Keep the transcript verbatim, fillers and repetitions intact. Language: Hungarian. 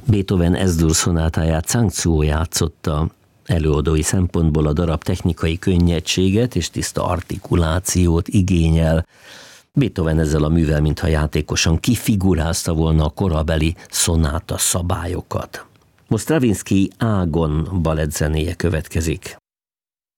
Beethoven Es-dur szonátáját Zhang-Zuo játszotta. Előadói szempontból a darab technikai könnyedséget és tiszta artikulációt igényel. Beethoven ezzel a művel mintha játékosan kifigurázta volna a korabeli szonáta szabályokat. Most Stravinsky Ágon balettzenéje következik.